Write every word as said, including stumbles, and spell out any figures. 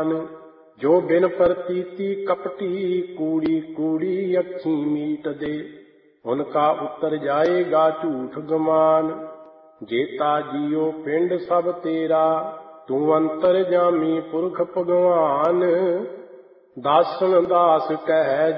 मान। जो बिन प्रतीति कपटी कूड़ी कूड़ी अखी मीट दे, उनका उतर जाएगा झूठ गमान। जेता जियो पिंड सब तेरा, तू अंतर जामी पुरख भगवान। दासन दास कह